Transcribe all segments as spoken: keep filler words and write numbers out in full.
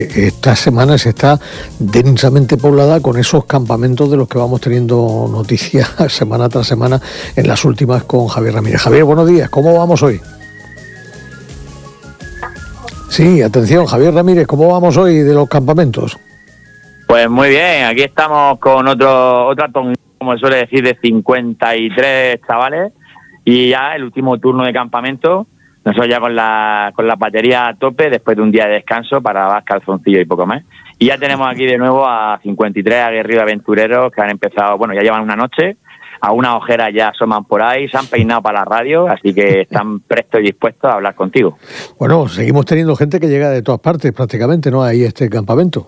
Esta semana se está densamente poblada con esos campamentos de los que vamos teniendo noticias semana tras semana, en las últimas con Javier Ramírez. Javier, buenos días, ¿cómo vamos hoy? Sí, atención, Javier Ramírez, ¿cómo vamos hoy de los campamentos? Pues muy bien, aquí estamos con otro otra ton, como suele decir, de cincuenta y tres chavales, y ya el último turno de campamento. Nosotros ya con la con la batería a tope, después de un día de descanso para más calzoncillo y poco más. Y ya tenemos aquí de nuevo a cincuenta y tres aguerridos aventureros que han empezado, bueno, ya llevan una noche, a unas ojeras ya asoman por ahí, se han peinado para la radio, así que están prestos y dispuestos a hablar contigo. Bueno, seguimos teniendo gente que llega de todas partes prácticamente, ¿no? Ahí este campamento.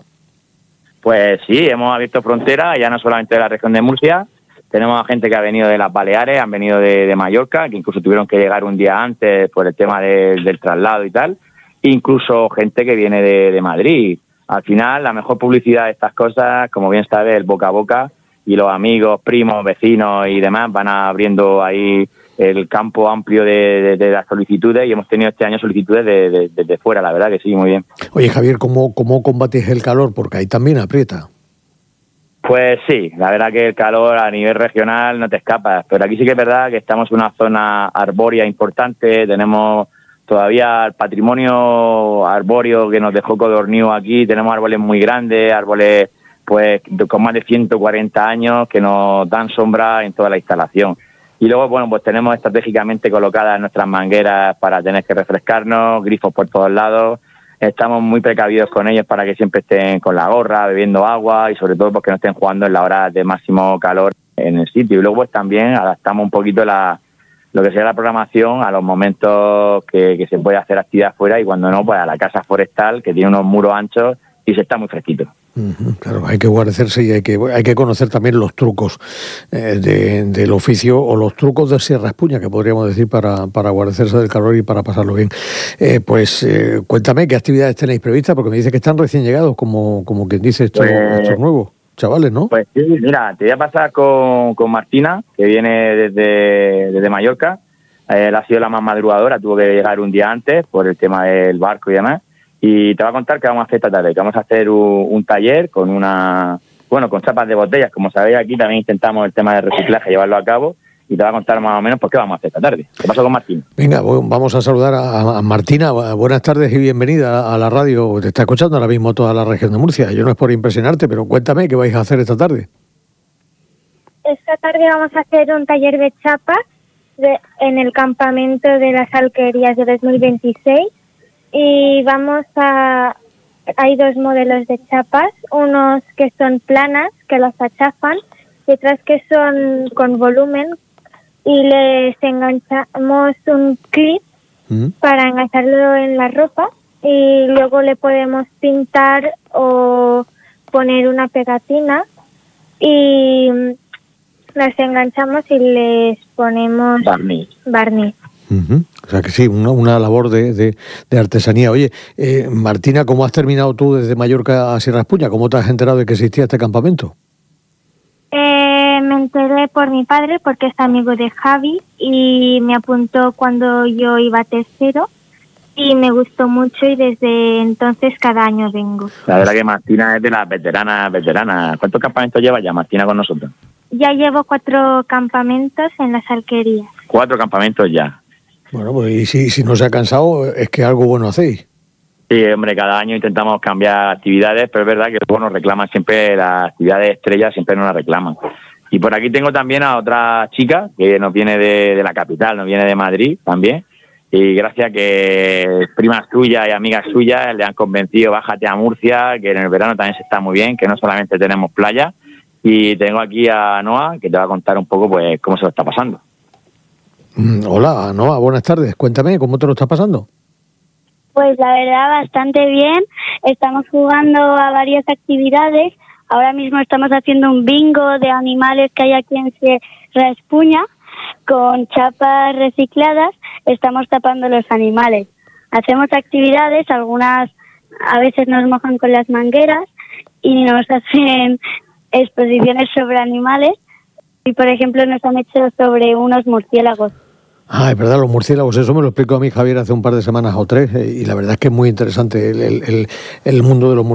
Pues sí, hemos abierto fronteras, ya no solamente de la región de Murcia. Tenemos a gente que ha venido de las Baleares, han venido de, de Mallorca, que incluso tuvieron que llegar un día antes por el tema de, del traslado y tal. Incluso gente que viene de, de Madrid. Al final, la mejor publicidad de estas cosas, como bien sabes, el boca a boca, y los amigos, primos, vecinos y demás van abriendo ahí el campo amplio de, de, de las solicitudes, y hemos tenido este año solicitudes desde de, de, de fuera, la verdad que sí, muy bien. Oye, Javier, ¿cómo, cómo combates el calor? Porque ahí también aprieta. Pues sí, la verdad que el calor a nivel regional no te escapas, pero aquí sí que es verdad que estamos en una zona arbórea importante, tenemos todavía el patrimonio arbóreo que nos dejó Codorníu aquí, tenemos árboles muy grandes, árboles pues con más de ciento cuarenta años que nos dan sombra en toda la instalación. Y luego, bueno, pues tenemos estratégicamente colocadas nuestras mangueras para tener que refrescarnos, grifos por todos lados. Estamos muy precavidos con ellos para que siempre estén con la gorra, bebiendo agua, y sobre todo porque no estén jugando en la hora de máximo calor en el sitio. Y luego pues también adaptamos un poquito la lo que sea la programación a los momentos que, que se puede hacer actividad fuera, y cuando no, pues a la casa forestal, que tiene unos muros anchos y se está muy fresquito. Uh-huh, claro, hay que guarecerse y hay que hay que conocer también los trucos eh, de, del oficio, o los trucos de Sierra Espuña, que podríamos decir, para, para guarecerse del calor y para pasarlo bien. Eh, pues eh, cuéntame qué actividades tenéis previstas, porque me dice que están recién llegados, como, como quien dice, estos, pues, estos nuevos chavales, ¿no? Pues sí, mira, te voy a pasar con, con Martina, que viene desde, desde Mallorca. Eh, él ha sido la más madrugadora, tuvo que llegar un día antes por el tema del barco y demás. Y te va a contar qué vamos a hacer esta tarde, que vamos a hacer un, un taller con una, bueno, con chapas de botellas. Como sabéis, aquí también intentamos el tema de reciclaje, llevarlo a cabo, y te va a contar más o menos por qué vamos a hacer esta tarde. ¿Qué pasa con Martín? Venga, vamos a saludar a, a Martina. Buenas tardes y bienvenida a la radio. Te está escuchando ahora mismo toda la región de Murcia. Yo no es por impresionarte, pero cuéntame qué vais a hacer esta tarde. Esta tarde vamos a hacer un taller de chapas de, en el campamento de las Alquerías de dos mil veintiséis. Y vamos a... Hay dos modelos de chapas, unos que son planas, que las achafan, y otras que son con volumen, y les enganchamos un clip ¿Mm? para engancharlo en la ropa, y luego le podemos pintar o poner una pegatina, y las enganchamos y les ponemos barniz. barniz. Uh-huh. O sea que sí, una, una labor de, de, de artesanía. Oye, eh, Martina, ¿cómo has terminado tú desde Mallorca a Sierra Espuña? ¿Cómo te has enterado de que existía este campamento? Eh, me enteré por mi padre, porque es amigo de Javi, y me apuntó cuando yo iba a tercero, y me gustó mucho, y desde entonces cada año vengo. La verdad que Martina es de las veteranas, veteranas. ¿Cuántos campamentos lleva ya Martina con nosotros? Ya llevo cuatro campamentos en las Alquerías. Cuatro campamentos ya. Bueno, pues y si, si no se ha cansado, es que algo bueno hacéis. Sí, hombre, cada año intentamos cambiar actividades, pero es verdad que luego nos reclaman siempre las actividades estrellas, siempre nos las reclaman. Y por aquí tengo también a otra chica que nos viene de, de la capital, nos viene de Madrid también, y gracias a que primas suyas y amigas suyas le han convencido, bájate a Murcia, que en el verano también se está muy bien, que no solamente tenemos playa. Y tengo aquí a Noa, que te va a contar un poco pues cómo se lo está pasando. Hola, Noa, buenas tardes. Cuéntame, ¿cómo te lo estás pasando? Pues la verdad, bastante bien. Estamos jugando a varias actividades. Ahora mismo estamos haciendo un bingo de animales que hay aquí en Sierra Espuña. Con chapas recicladas estamos tapando los animales. Hacemos actividades, algunas a veces nos mojan con las mangueras y nos hacen exposiciones sobre animales. Y por ejemplo nos han hecho sobre unos murciélagos. Ah, es verdad, los murciélagos, eso me lo explicó a mí Javier hace un par de semanas o tres, eh, y la verdad es que es muy interesante el, el, el, el mundo de los murciélagos.